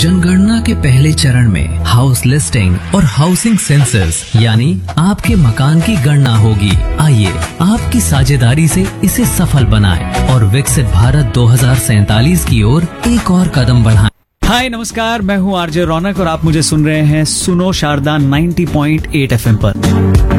जनगणना के पहले चरण में हाउस लिस्टिंग और हाउसिंग सेंसस यानी आपके मकान की गणना होगी। आइए आपकी साझेदारी से इसे सफल बनाएं और विकसित भारत 2047 की ओर एक और कदम बढ़ाएं। हाय नमस्कार, मैं हूँ आरजे रौनक और आप मुझे सुन रहे हैं सुनो शारदा 90.8 FM पर।